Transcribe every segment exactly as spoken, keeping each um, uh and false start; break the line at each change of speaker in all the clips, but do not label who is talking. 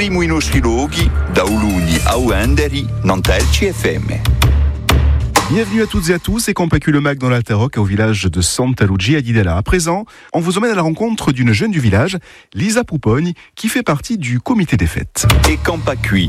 primo i nostri luoghi, da Uluni a Uenderi, Nantel C F M.
Bienvenue à toutes et à tous, et Compacu le Mac dans l'Altaroc au village de Santa Lucia di Della. À présent, on vous emmène à la rencontre d'une jeune du village, Lisa Pupogne, qui fait partie du comité des fêtes.
E Compacu.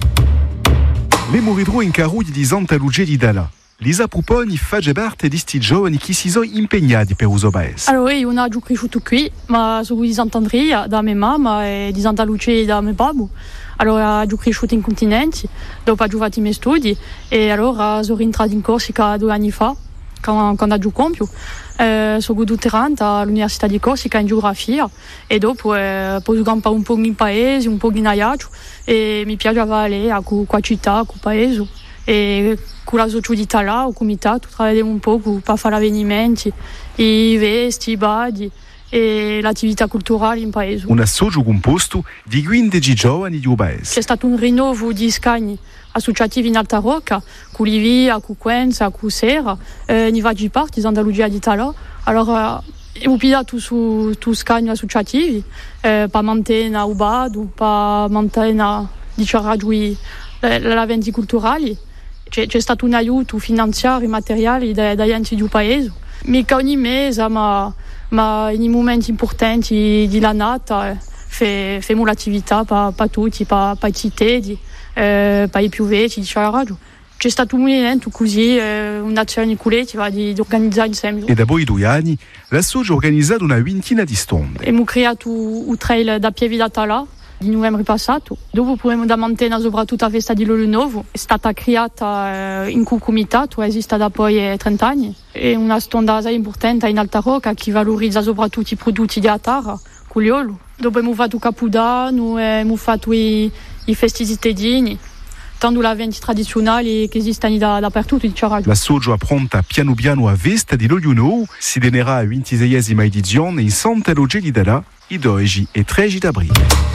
Le moridro in carugli di Santa Lucia di Della. Lisa Pupogne fa parte di sti giovani che si sono impegnati per uso paese.
Allora, io non ho cresciuto qui, ma sono di Sant'Andrea da mia mamma e di Santa Lucia da mio babbo. Allora, ho cresciuto in continente, dopo ho fatto i miei studi e allora sono rientrato in Corsica due anni fa, quando, quando ho compiuto. Eh, sono dottorata all'Università di Corsica in geografia e dopo eh, poi ho campato un po' in paese, un po' in aiato e mi piaceva andare a quella città, a quel paese. E con la società là, il comitato, lavoriamo un po' per fare avvenimenti, i vesti, i badi e l'attività culturale in paese.
Un associo composto di quindici giovani di un paese.
C'è stato un rinnovo di scagni associativi in Alta Rocca, con Livia, con Quenza, con Sera, eh, in vari parti, in Andalusia d'Italia. Allora, abbiamo pigliato su, su scagni associativi, eh, per mantenere il bado, per mantenere, diciamo, gli eventi culturali. C'è, c'è stato un aiuto finanziario e materiale dagli enti del paese. Mica ogni mese, ma, ma in momenti importanti dell'annata facciamo l'attività per tutti, per i cittadini, eh, per i più vecchi, diciamo. C'è stato un evento così, eh, un'azione collettiva di, di organizzare insieme.
E dopo i due anni, l'associo ha organizzato una ventina di stonde.
Abbiamo creato un trail da Pievi da Tala di novembre passato. Dopo potremo da mantenere soprattutto la festa di Lolo Nuovo. È stata creata eh, in quel comitato, esiste da poi trenta anni. È una stonda importante in Alta Rocca che valorizza soprattutto i prodotti di Atara, con l'olio. Dopo abbiamo fatto Capodanno, abbiamo fatto i, i festi cittadini, tanto la eventi tradizionali che esistono da, dappertutto.
L'associo appronta piano piano a festa di Lolo Nuovo, si tenerà a ventiseiesima edizione in Santa Lucia di Della, i dodici e tredici d'aprile.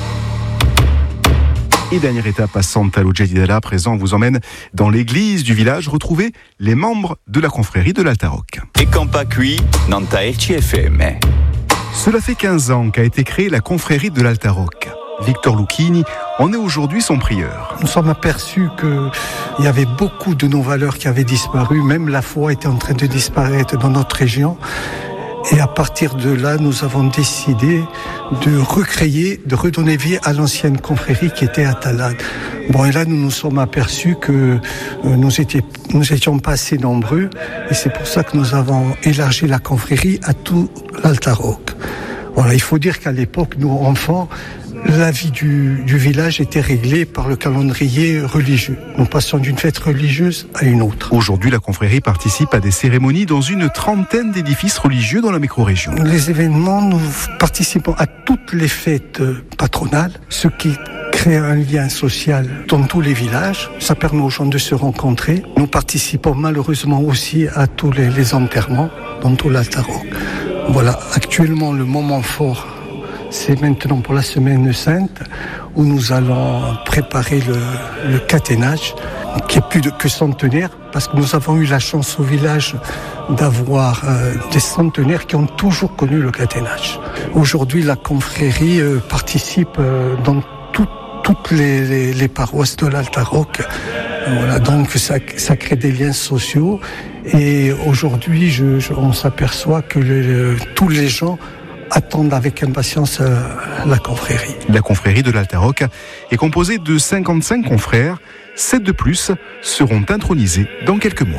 Et dernière étape à Santa Lucia di Della, à présent, on vous emmène dans l'église du village retrouver les membres de la confrérie de l'Altaroc.
E Compacu, Nantel C F M.
Cela fait quinze ans qu'a été créée la confrérie de l'Altaroc. Victor Lucchini en est aujourd'hui son prieur.
Nous sommes aperçus qu'il y avait beaucoup de nos valeurs qui avaient disparu, même la foi était en train de disparaître dans notre région. Et à partir de là, nous avons décidé de recréer, de redonner vie à l'ancienne confrérie qui était à Talade. Bon, et là, nous nous sommes aperçus que euh, nous étions, nous étions pas assez nombreux, et c'est pour ça que nous avons élargi la confrérie à tout l'Altaroc. Voilà, il faut dire qu'à l'époque, nous, enfants, la vie du, du village était réglée par le calendrier religieux. Nous passions d'une fête religieuse à une autre.
Aujourd'hui, la confrérie participe à des cérémonies dans une trentaine d'édifices religieux dans la micro-région.
Les événements, nous participons à toutes les fêtes patronales, ce qui crée un lien social dans tous les villages. Ça permet aux gens de se rencontrer. Nous participons malheureusement aussi à tous les, les enterrements dans tout l'Altaroc. Voilà, actuellement, le moment fort, c'est maintenant pour la Semaine Sainte, où nous allons préparer le, le caténage, qui est plus de, que centenaire, parce que nous avons eu la chance au village d'avoir euh, des centenaires qui ont toujours connu le caténage. Aujourd'hui, la confrérie euh, participe euh, dans tout, toutes les, les, les paroisses de l'Altaroc. Voilà, donc ça, ça crée des liens sociaux. Et aujourd'hui, je, je, on s'aperçoit que le, tous les gens attendent avec impatience euh, la confrérie.
La confrérie de l'Altaroc est composée de cinquante-cinq confrères. sept de plus seront intronisés dans quelques mois.